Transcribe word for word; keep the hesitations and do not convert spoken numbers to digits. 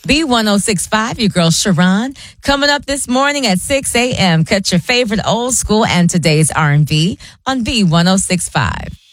B one oh six point five, your girl Sharon. Coming up this morning at six a.m. Catch your favorite old school and today's R and B on B one oh six point five.